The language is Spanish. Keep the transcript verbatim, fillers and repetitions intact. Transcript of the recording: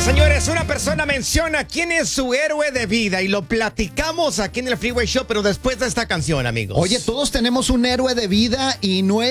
Señores, señores, una persona menciona quién es su héroe de vida y lo platicamos aquí en el Freeway Show, pero después de esta canción, amigos. Oye, todos tenemos un héroe de vida y no es